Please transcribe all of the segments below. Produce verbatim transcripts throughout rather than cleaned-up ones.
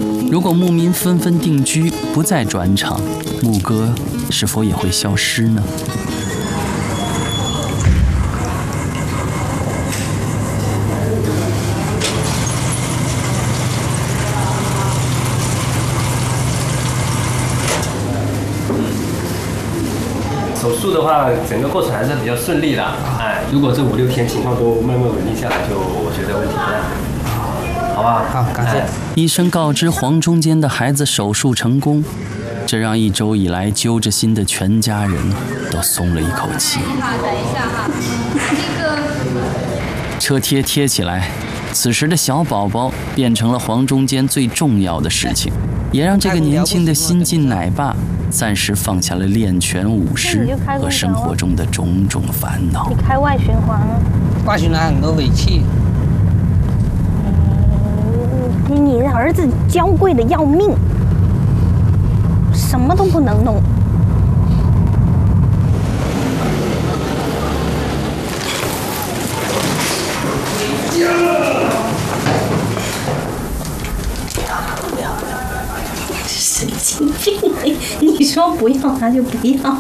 如果牧民纷纷定居，不再转场，牧歌是否也会消失呢？ 手术的话，整个过程还是比较顺利的。哎，如果这五六天情况都慢慢稳定下来，就我觉得问题不大，好吧？ 好，感谢。哎、 医生告知黄中间的孩子手术成功，这让一周以来揪着心的全家人都松了一口气。 等一下哈，这个车贴贴起来，此时的小宝宝变成了黄中间最重要的事情，也让这个年轻的新晋奶爸暂时放下了练拳舞狮和生活中的种种烦恼。 你开外循环了？ 外循环很多尾气。 嗯，你儿子娇贵的要命，什么都不能弄。神经病！你说不要他就不要，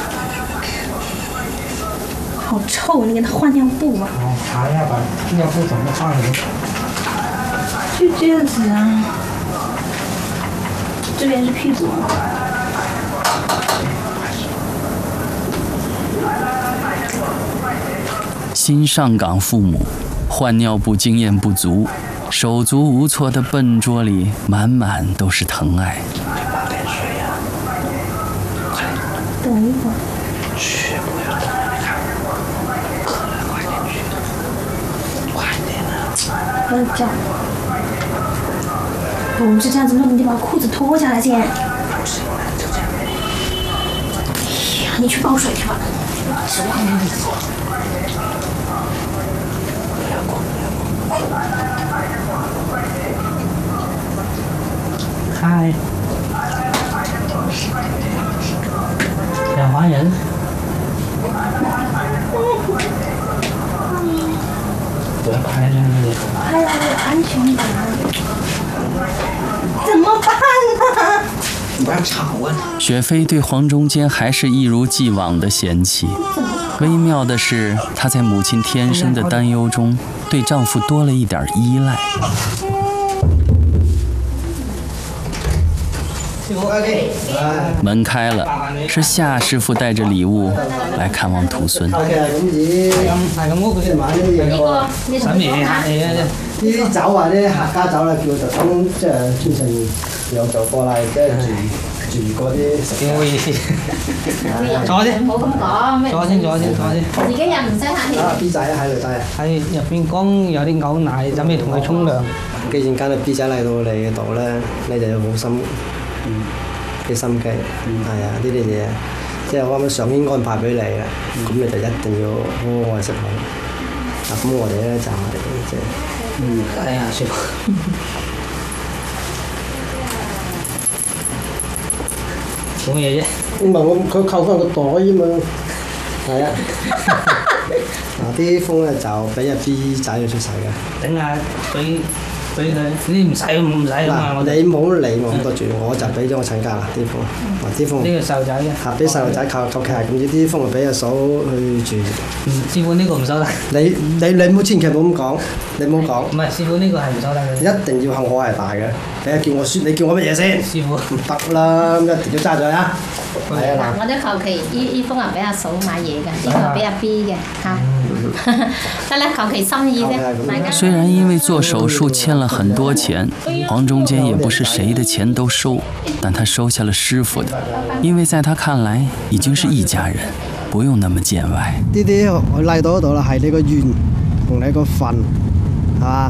好臭！你给他换尿布吧。 哦，查一下吧，尿布怎么换的？ 就这样子啊。这边是屁股。 新上岗父母换尿布经验不足，手足无措的笨拙里满满都是疼爱。 等一会儿。 去，不要等，看，渴了，快点去，快点啊！ 不要叫。不是这样子弄，你得把裤子脱下来先。 不行了，就这样。 哎呀，你去抱水去吧。是我跟你说。 不要管，不要管。嗨。两帮人。不要拍了， 拍了有安全感。怎么办呢？ 你不要吵啊！ 雪飞对黄中间还是一如既往的嫌弃。微妙的是，她在母亲天生的担忧中，对丈夫多了一点依赖。门开了，是夏師傅帶着禮物來看望徒孫。 係咁屋企買呢啲嘢喎，使咩客氣啊？呢啲酒啊，啲客家酒啦，叫特登即係專程有酒過嚟，即係住住嗰啲。點好意思？坐先， 冇咁講。 坐先，坐先，坐先。 自己人唔使客氣。 啊 B 仔喺度低啊！喺入邊講有啲牛奶，準備同佢沖涼。既然間到 B 仔嚟到你嘅度咧，你就要好心。嗯，嘅心機，係啊，呢啲嘢，即係我啱啱上天安排俾你啦，咁、嗯、你就一定要好好愛惜佢。啊，咁我哋咧就係即係，嗯，係啊，師傅。冇嘢啫。唔係我佢扣翻個袋啫嘛，係啊。嗱啲風咧就俾阿 B 仔去出世嘅。頂下俾。俾佢，呢唔使唔使㗎嘛！我哋你冇理我咁多住，我就俾咗我親家啦啲風，嗱啲風。呢個細路仔嘅。嚇！俾細路仔靠求其係咁，呢啲風就俾阿嫂去住。嗯，師傅呢個唔收得。你你你唔好千祈唔好咁講，你唔好講。唔係師傅呢個係唔收得嘅。一定要向我係大嘅。你叫我説，你叫我乜嘢先？師傅。唔得啦，咁一定要揸咗啊！係啊嗱。 我都求其依依封係俾阿嫂買嘢嘅，呢個俾阿 B 嘅嚇。得啦，求其心意啫。 虽然因为做手术欠了很多錢，黃中間也不是誰的錢都收，但他收下了師傅的，因為在他看來已經是一家人，不用那麼見外。 呢啲我拉到嗰度啦，係你個緣同你個份，係嘛？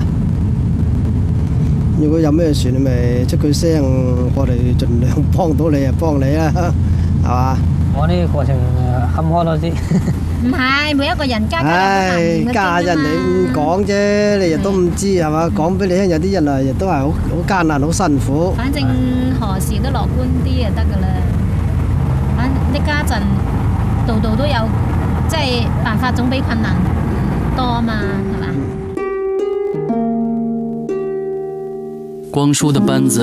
如果有咩事你咪出句聲，我哋盡量幫到你就幫你啦，係嘛？我呢個過程坎坷多啲。 唔係，每一個人家家唉，家人你唔講啫，你亦都唔知係嘛？講俾你聽，有啲人啊，亦都係好好艱難、好辛苦。 反正何時都樂觀啲就得㗎啦。反正呢家陣度度都有，即係辦法總比困難多啊嘛，係嘛？ 光叔的班子